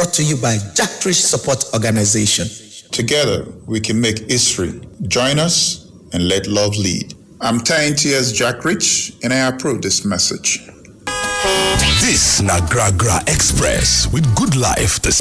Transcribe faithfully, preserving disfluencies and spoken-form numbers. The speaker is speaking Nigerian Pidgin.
brought to you by Jack Rich Support Organization. Together, we can make history. Join us and let love lead. I'm Tyne Tears Jack Rich, and I approve this message. This na Gra Gra Express with Good Life, the